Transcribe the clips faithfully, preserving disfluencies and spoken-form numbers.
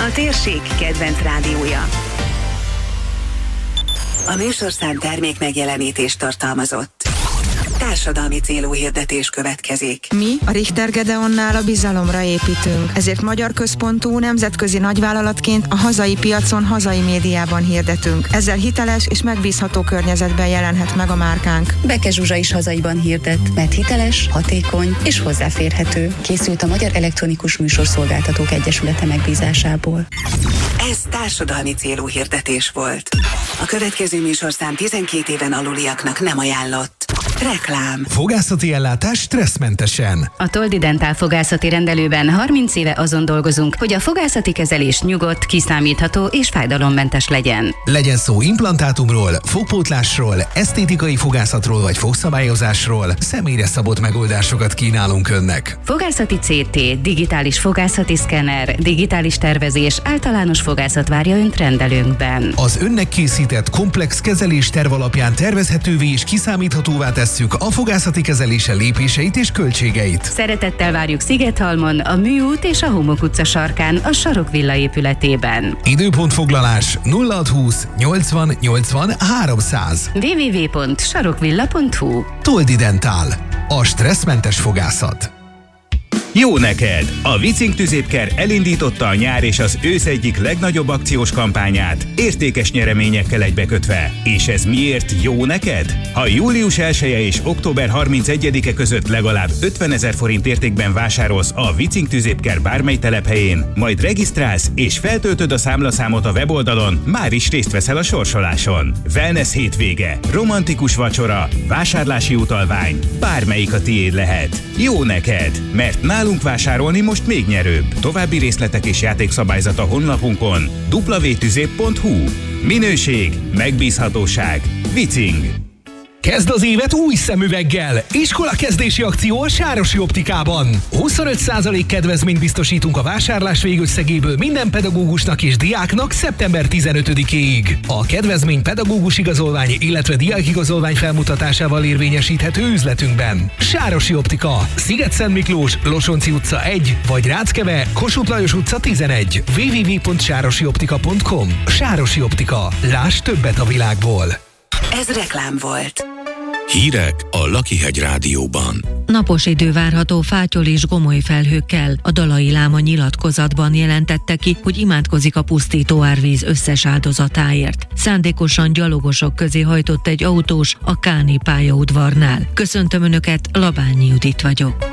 a térség kedvenc rádiója. A műsorszám termék megjelenítést tartalmazott. Társadalmi célú hirdetés következik. Mi, a Richter Gedeonnál a bizalomra építünk, ezért magyar központú, nemzetközi nagyvállalatként a hazai piacon, hazai médiában hirdetünk. Ezzel hiteles és megbízható környezetben jelenhet meg a márkánk. Beke Zsuzsa is hazaiban hirdet, mert hiteles, hatékony és hozzáférhető. Készült a Magyar Elektronikus Műsorszolgáltatók Egyesülete megbízásából. Ez társadalmi célú hirdetés volt. A következő műsorszám tizenkét éven aluliaknak nem ajánlott. Reklám. Fogászati ellátás stresszmentesen. A Toldi Dentál fogászati rendelőben harminc éve azon dolgozunk, hogy a fogászati kezelés nyugodt, kiszámítható és fájdalommentes legyen. Legyen szó implantátumról, fogpótlásról, esztétikai fogászatról vagy fogszabályozásról, személyre szabott megoldásokat kínálunk önnek. Fogászati cé té, digitális fogászati szkenner, digitális tervezés, általános fogászat várja önt rendelőnkben. Az önnek készített komplex kezelés terv alapján tervezhetővé és kiszámíthatóvá tesszük a fogászati kezelése lépéseit és költségeit. Szeretettel várjuk Szigethalmon, a Műút és a Homok utca sarkán, a Sarokvilla épületében. Időpontfoglalás nulla hatszázhúsz nyolcvan nyolcvan háromszáz. double-u double-u double-u pont sarokvilla pont hu. Toldi Dentál. A stresszmentes fogászat. Jó neked! A Vicing tüzépker elindította a nyár és az ősz egyik legnagyobb akciós kampányát, értékes nyereményekkel egybekötve. És ez miért jó neked? Ha július elseje és október harmincegyedike között legalább ötvenezer forint értékben vásárolsz a Vicing tüzépker bármely telephelyén, majd regisztrálsz és feltöltöd a számlaszámot a weboldalon, már is részt veszel a sorsoláson. Wellness hétvége, romantikus vacsora, vásárlási utalvány, bármelyik a tiéd lehet. Jó neked, mert nálunk vásárolni most még nyerőbb. További részletek és játékszabályzat a honlapunkon double-u double-u double-u pont tüzép pont hu. Minőség, megbízhatóság, Vicing. Kezd az évet új szemüveggel! Iskola kezdési akció a Sárosi Optikában. huszonöt százalék kedvezményt biztosítunk a vásárlás végösszegéből minden pedagógusnak és diáknak szeptember tizenötödikéig. A kedvezmény pedagógus igazolvány, illetve diákigazolvány felmutatásával érvényesíthető üzletünkben. Sárosi Optika, Sziget-Szent Miklós, Losonci utca egy, vagy Ráckeve, Kossuth Lajos utca tizenegy. double-u double-u double-u pont sárosioptika pont com. Sárosi Optika. Láss többet a világból. Ez reklám volt. Hírek a Lakihegy Rádióban. Napos idő várható fátyol és gomoly felhőkkel. A Dalai Láma nyilatkozatban jelentette ki, hogy imádkozik a pusztító árvíz összes áldozatáért. Szándékosan gyalogosok közé hajtott egy autós a Káni pályaudvarnál. Köszöntöm Önöket, Labányi Judit vagyok.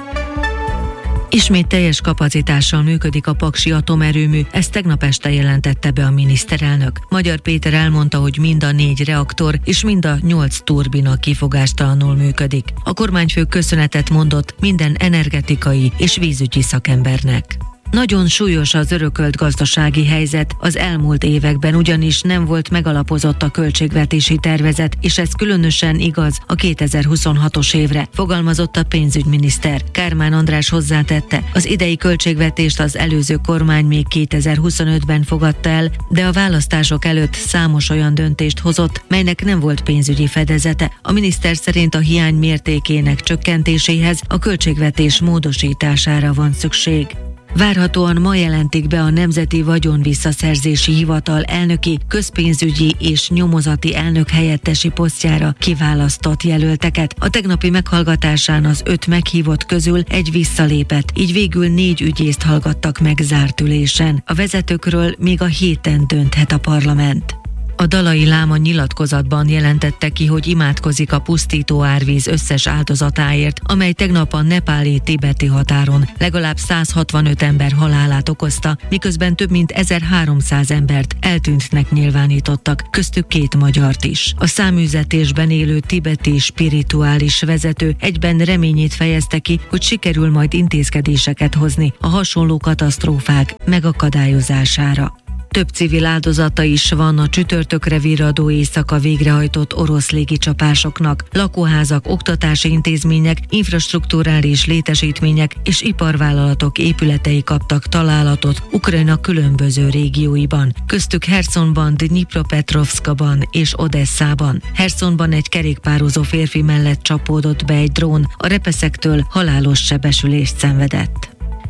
Ismét teljes kapacitással működik a paksi atomerőmű, ezt tegnap este jelentette be a miniszterelnök. Magyar Péter elmondta, hogy mind a négy reaktor és mind a nyolc turbina kifogástalanul működik. A kormányfő köszönetet mondott minden energetikai és vízügyi szakembernek. Nagyon súlyos az örökölt gazdasági helyzet, az elmúlt években ugyanis nem volt megalapozott a költségvetési tervezet, és ez különösen igaz a kétezer-huszonhatos évre, fogalmazott a pénzügyminiszter. Kármán András hozzátette, az idei költségvetést az előző kormány még kétezer-huszonötben fogadta el, de a választások előtt számos olyan döntést hozott, melynek nem volt pénzügyi fedezete. A miniszter szerint a hiány mértékének csökkentéséhez a költségvetés módosítására van szükség. Várhatóan ma jelentik be a Nemzeti Vagyonvisszaszerzési Hivatal elnöki, közpénzügyi és nyomozati elnök helyettesi posztjára kiválasztott jelölteket. A tegnapi meghallgatásán az öt meghívott közül egy visszalépett, így végül négy ügyészt hallgattak meg zárt ülésen. A vezetőkről még a héten dönthet a parlament. A Dalai Láma nyilatkozatban jelentette ki, hogy imádkozik a pusztító árvíz összes áldozatáért, amely tegnap a nepáli-tibeti határon legalább száz hatvanöt ember halálát okozta, miközben több mint ezerháromszáz embert eltűntnek nyilvánítottak, köztük két magyart is. A száműzetésben élő tibeti spirituális vezető egyben reményét fejezte ki, hogy sikerül majd intézkedéseket hozni a hasonló katasztrófák megakadályozására. Több civil áldozata is van a csütörtökre virradó éjszaka végrehajtott orosz légicsapásoknak. Lakóházak, oktatási intézmények, infrastrukturális létesítmények és iparvállalatok épületei kaptak találatot Ukrajna különböző régióiban, köztük Hersonban, Dnipropetrovszkban és Odesszában. Hersonban egy kerékpározó férfi mellett csapódott be egy drón, a repeszektől halálos sebesülést szenvedett.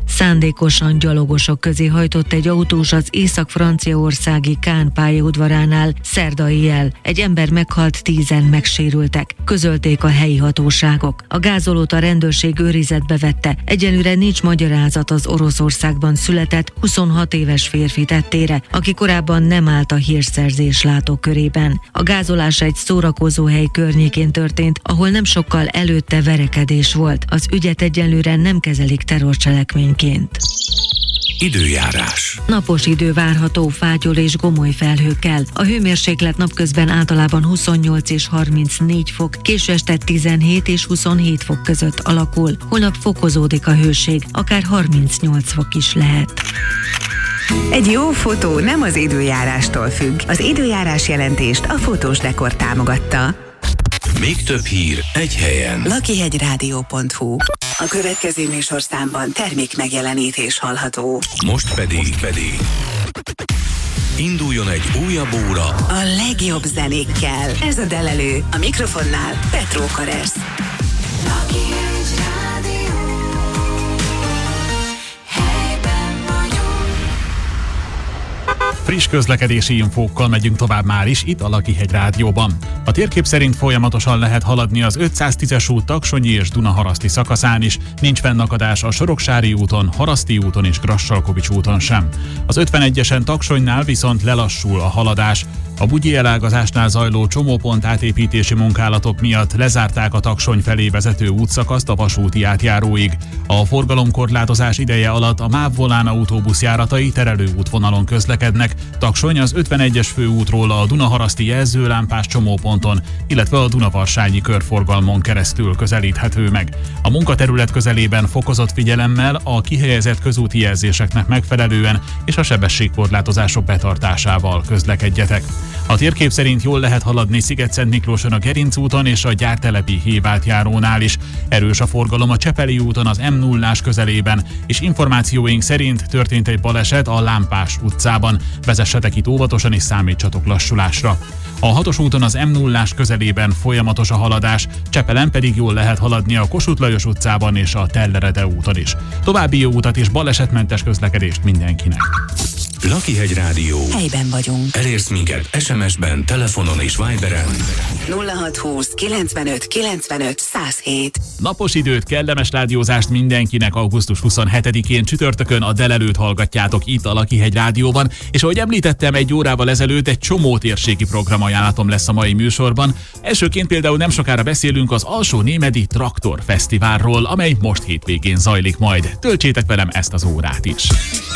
Szándékosan gyalogosok közé hajtott egy autós az észak-franciaországi Caen pályaudvaránál szerda éjjel. Egy ember meghalt, tízen megsérültek, közölték a helyi hatóságok. A gázolót a rendőrség őrizetbe vette. Egyelőre nincs magyarázat az Oroszországban született huszonhat éves férfi tettére, aki korábban nem állt a hírszerzés látókörében. A gázolás egy szórakozóhely környékén történt, ahol nem sokkal előtte verekedés volt. Az ügyet egyelőre nem kezelik terrorcselekményként. Időjárás. Napos idő várható, fátyol és gomoly felhőkkel. A hőmérséklet napközben általában huszonnyolc és harmincnégy fok, késő este tizenhét és huszonhét fok között alakul. Holnap fokozódik a hőség, akár harmincnyolc fok is lehet. Egy jó fotó nem az időjárástól függ. Az időjárás jelentést a Fotós Dekor támogatta. Még több hír egy helyen. lakihegyrádió pont hu. A következő műsorszámban termék megjelenítés hallható. Most pedig, pedig induljon egy újabb óra A legjobb zenékkel. Ez a Delelő. A mikrofonnál Petró Karesz. Friss közlekedési infókkal megyünk tovább már is itt a Lakihegy Rádióban. A térkép szerint folyamatosan lehet haladni az ötszáztízes út Taksonyi és Dunaharaszti szakaszán is, nincs fennakadás a Soroksári úton, Haraszti úton és Grassalkovich úton sem. Az ötvenegyesen Taksonynál viszont lelassul a haladás. A bugyi elágazásnál zajló csomópont átépítési munkálatok miatt lezárták a Taksony felé vezető útszakaszt a vasúti átjáróig. A forgalomkorlátozás ideje alatt a MÁV Volán autóbusz járatai terelőútvonalon közlekednek, Taksony az ötvenegyes főútról a Dunaharaszti jelzőlámpás csomóponton, illetve a Dunavarsányi körforgalmon keresztül közelíthető meg. A munkaterület közelében fokozott figyelemmel, a kihelyezett közúti jelzéseknek megfelelően és a sebességkorlátozások betartásával közlekedjetek. A térkép szerint jól lehet haladni Sziget-Szent Miklóson a Gerinc úton és a Gyártelepi hévátjárónál is. Erős a forgalom a Csepeli úton az em nullás közelében, és információink szerint történt egy baleset a Lámpás utcában. Vezessetek itt óvatosan és számítsatok lassulásra. A hatos úton az em nullás közelében folyamatos a haladás, Csepelen pedig jól lehet haladni a Kossuth Lajos utcában és a Tellerede úton is. További jó utat és balesetmentes közlekedést mindenkinek. Lakihegy Rádió. Helyben vagyunk. Elérsz minket es em es-ben, telefonon és Viberen. nulla hat húsz kilencvenöt kilencvenöt száz hét. Napos időt, kellemes rádiózást mindenkinek augusztus huszonhetedikén csütörtökön a Delelőt hallgatjátok itt a Lakihegy Rádióban, és ahogy említettem, egy órával ezelőtt egy csomó térségi programajánlatom lesz a mai műsorban. Elsőként például nem sokára beszélünk az Alsó-Némedi Traktor Fesztiválról, amely most hétvégén zajlik majd. Töltsétek velem ezt az órát is.